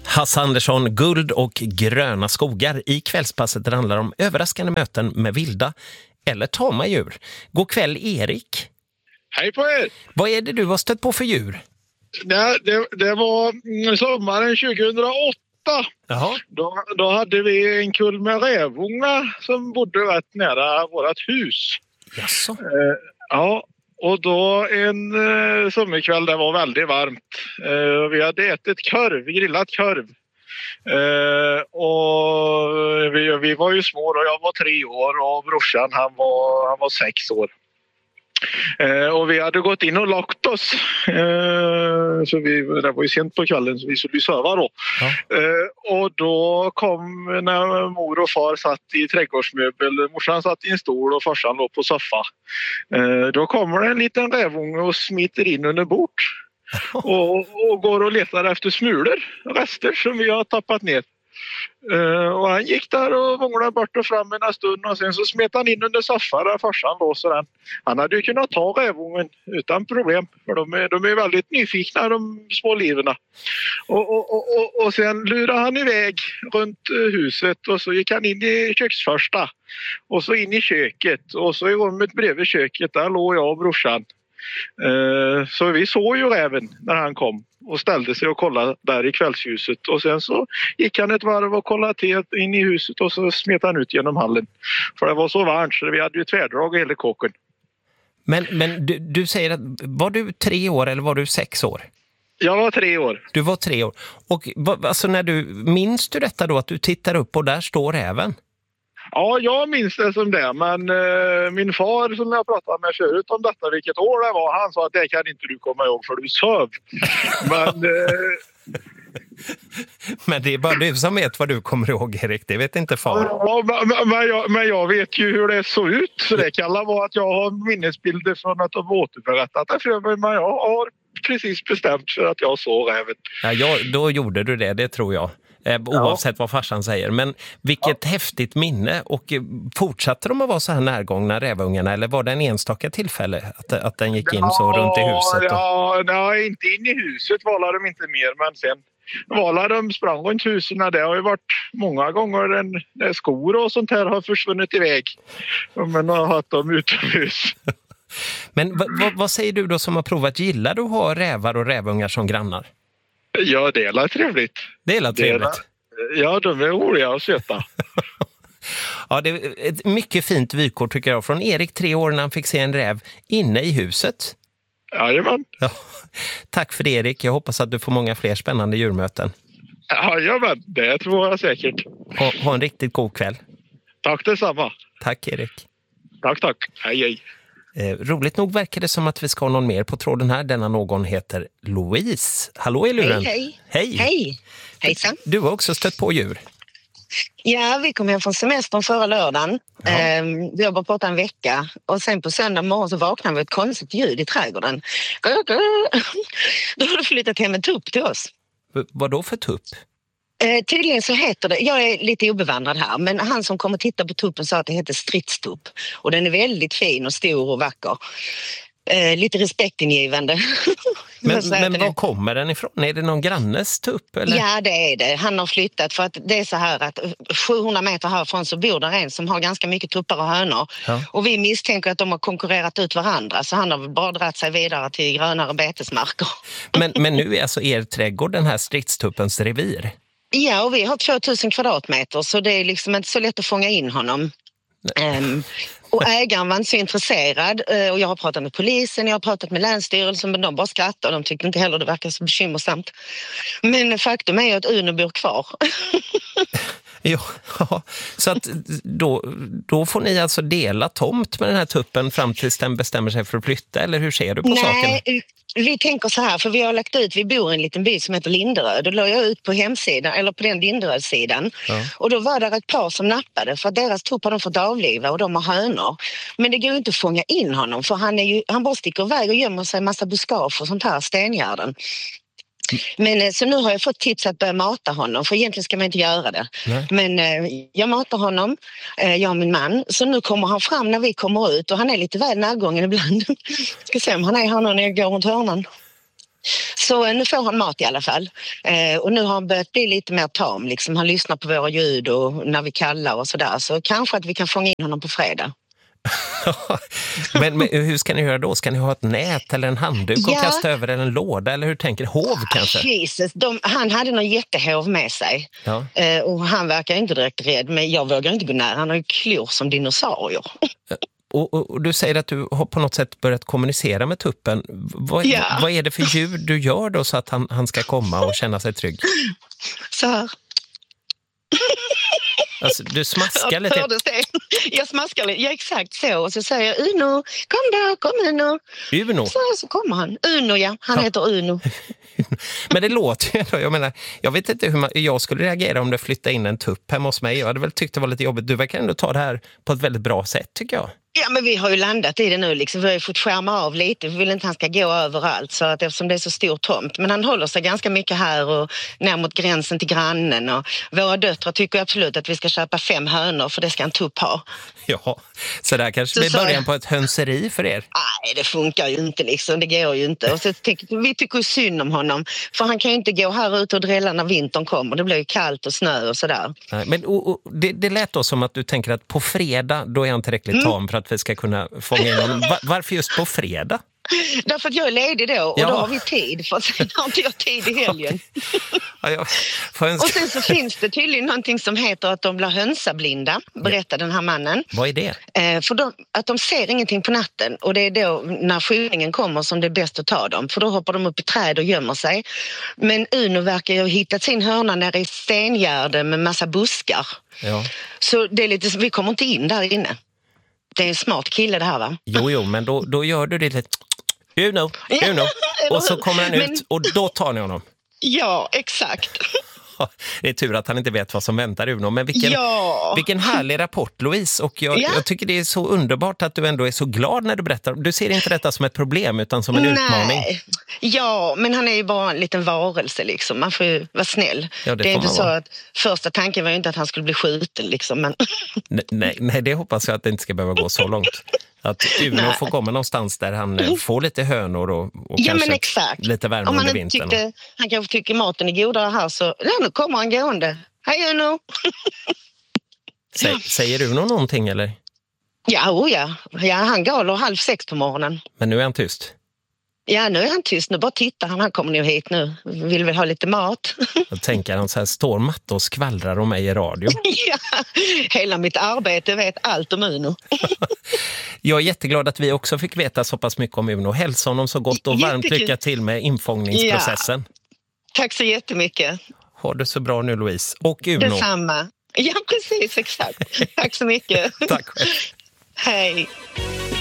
Hasse Andersson, guld och gröna skogar. I kvällspasset det handlar om överraskande möten med vilda eller tama djur. God kväll, Erik. Hej på er! Vad är det du har stött på för djur? Det var sommaren 2008. Jaha. Då hade vi en kull med rävungar som bodde rätt nära vårt hus. Jaså? Ja, och då en sommarkväll, det var väldigt varmt. Vi hade ätit grillat korv. Och vi var ju små och jag var 3 år och brorsan han var 6 år. Och vi hade gått in och lagt oss. Så det var ju sent på kvällen så vi skulle sova då. Ja. Och då kom när mor och far satt i trädgårdsmöbel. Morsan satt i en stol och farsan låg på soffa. Då kommer det en liten rävunge och smiter in under bord. Och går och letar efter smulor, rester som vi har tappat ner. Och han gick där och vånglade bort och fram en stund och sen så smet han in under soffan där farsan låser den. Han hade ju kunnat ta rävungen utan problem för de är väldigt nyfikna de små liverna. Och sen lurade han iväg runt huset och så gick han in i köksförsta och så in i köket och så i rummet bredvid köket där låg jag och brorsan. Så vi såg ju räven när han kom och ställde sig och kollade där i kvällshuset och sen så gick han ett varv och kollade in i huset och så smet han ut genom hallen för det var så varmt så vi hade ju tvärdrag i hela kåken. Men du säger att var du 3 år eller var du 6 år? Jag var 3 år. Du var 3 år och alltså minns du detta då att du tittar upp och där står räven? Ja, jag minns det som det, men min far som jag pratade med förut om detta, vilket år det var, han sa att det kan inte du komma ihåg för du söv. Men det är bara du som vet vad du kommer ihåg, Erik, det vet inte far. Ja, men jag vet ju hur det såg ut, så det kan vara att jag har minnesbilder från att de återberättat det för mig, men jag har precis bestämt för att jag såg räven. Ja, då gjorde du det tror jag. Oavsett vad farsan säger. Men vilket häftigt minne. Och fortsatte de att vara så här närgångna rävungarna? Eller var det en enstaka tillfälle att den gick in så runt i huset? Nej, inte in i huset var de inte mer. Men sen var de sprang runt husen. Det har ju varit många gånger när skor och sånt här har försvunnit iväg. Men har haft dem utomhus. Men vad säger du då som har provat? Gillar du att ha rävar och rävungar som grannar? Ja, det är trevligt. Det är trevligt. Ja, de är roliga och söta. Ja, det är ett mycket fint vykort tycker jag. Från Erik 3 år när han fick se en räv inne i huset. Jajamän. Ja. Tack för det, Erik. Jag hoppas att du får många fler spännande djurmöten. Jajamän, det tror jag säkert. Ha en riktigt god kväll. Tack detsamma. Tack, Erik. Tack. Hej. Roligt nog verkar det som att vi ska ha någon mer på tråden här. Denna någon heter Louise. Hallå i luren. Hej. Hejsan. Du har också stött på djur. Ja, vi kom hem från semestern förra lördagen. Vi har bara pratat en vecka. Och sen på söndag morgon så vaknade vi ett konstigt ljud i trädgården. Då har det flyttat hem en tupp till oss. Vad då för tupp? Tydligen så heter det, jag är lite obevandrad här, men han som kommer titta på tuppen sa att det heter stridstupp. Och den är väldigt fin och stor och vacker. Lite respektingivande. Men var kommer den ifrån? Är det någon grannes tupp? Eller? Ja, det är det. Han har flyttat för att det är så här att 700 meter härifrån så bor där en som har ganska mycket tuppar och hönor. Ja. Och vi misstänker att de har konkurrerat ut varandra så han har bara dratt sig vidare till grönare betesmarker. Men nu är alltså er trädgård den här stridstuppens revir? Ja, och vi har 2000 kvadratmeter så det är liksom inte så lätt att fånga in honom. Och ägaren var inte så intresserad och jag har pratat med polisen, jag har pratat med länsstyrelsen men de bara skrattar och de tyckte inte heller det verkar så bekymmersamt. Men faktum är ju att Uno bor kvar. Ja, så att då får ni alltså dela tomt med den här tuppen fram tills den bestämmer sig för att flytta eller hur ser du på saken? Nej, vi tänker så här för vi har lagt ut, vi bor i en liten by som heter Linderöd och la jag ut på hemsidan eller på den Linderöd-sidan och då var det ett par som nappade för att deras tupp har de fått avliva och de har hönor. Men det går inte att fånga in honom för han bara sticker iväg och gömmer sig en massa buskage och sånt här, stengärden. Men så nu har jag fått tips att börja mata honom för egentligen ska man inte göra det. Nej. Men jag matar honom, jag och min man. Så nu kommer han fram när vi kommer ut och han är lite väl närgången ibland. Ska se om han är här när jag går runt hörnan. Så nu får han mat i alla fall. Och nu har han börjat bli lite mer tam. Liksom. Han lyssnar på våra ljud och när vi kallar och sådär. Så kanske att vi kan fånga in honom på fredag. men hur ska ni göra då? Ska ni ha ett nät eller en handduk och kasta över en låda? Eller hur tänker hov kanske? Jesus, han hade någon jättehov med sig. Ja. Och han verkar inte direkt rädd. Men jag vågar inte gå nära. Han har ju klor som dinosaurier. Och du säger att du har på något sätt börjat kommunicera med tuppen. Vad är det för ljud du gör då så att han ska komma och känna sig trygg? Så här. Alltså, du smaskar lite. Jag smaskar lite, ja exakt så. Och så säger jag, Uno, kom Uno. Uno? Så kommer han. Uno, ja. Han heter Uno. Men det låter ju ändå, jag menar, jag vet inte hur jag skulle reagera om det flyttade in en tupp hemma hos mig. Jag hade väl tyckt det var lite jobbigt. Du verkar ändå ta det här på ett väldigt bra sätt, tycker jag. Ja, men vi har ju landat i det nu liksom. Vi har ju fått skärma av lite. Vi vill inte att han ska gå överallt så att eftersom det är så stor tomt. Men han håller sig ganska mycket här och ner mot gränsen till grannen. Och våra döttrar tycker absolut att vi ska köpa 5 hönor för det ska en tupp ha. Ja, så där kanske blir början på ett hönseri för er. Nej, det funkar ju inte liksom. Det går ju inte. Och så vi tycker synd om honom. För han kan ju inte gå här ute och drälla när vintern kommer. Det blir ju kallt och snö och sådär. Nej, men det lät då som att du tänker att på fredag då är han tillräckligt tam för att vi ska kunna fånga in honom. Varför just på fredag? Därför att jag är ledig då och då har vi tid. För sen har inte jag tid i helgen. Och sen så finns det tydligen någonting som heter att de blir hönsablinda, berättar den här mannen. Vad är det? För att de ser ingenting på natten och det är då när skymningen kommer som det är bäst att ta dem. För då hoppar de upp i träd och gömmer sig. Men Uno verkar ju ha hittat sin hörna nere i stengärde med massa buskar. Ja. Så det är lite, vi kommer inte in där inne. Det är en smart kille det här, va? Jo, men då gör du det lite... Uno. Och så kommer han ut och då tar ni honom. Ja, exakt. Det är tur att han inte vet vad som väntar Uno. Men vilken härlig rapport, Louise. Och jag tycker det är så underbart att du ändå är så glad när du berättar. Du ser inte detta som ett problem utan som en utmaning. Ja, men han är ju bara en liten varelse liksom. Man får ju vara snäll. Ja, det är inte så att första tanken var ju inte att han skulle bli skjuten liksom. Men... nej, det hoppas jag att det inte ska behöva gå så långt. Att Uno får komma någonstans där han får lite hönor och kanske lite värme under vintern. Han kanske tycker maten är godare här så nu kommer han gående. Hej Uno! Säger Uno någonting eller? Ja, han galer 5:30 på morgonen. Men nu är han tyst? Ja, nu är han tyst. Nu bara tittar han kommer nog hit nu. Vill väl ha lite mat. Jag tänker han så här, står matta och skvallrar om mig i radio. Ja, hela mitt arbete vet allt om Uno. Jag är jätteglad att vi också fick veta så pass mycket om Uno. Hälsa honom så gott och varmt lycka till med infångningsprocessen. Ja. Tack så jättemycket. Ha det så bra nu, Louise. Och Uno. Detsamma. Ja, precis, exakt. Tack så mycket. Tack själv. Hej.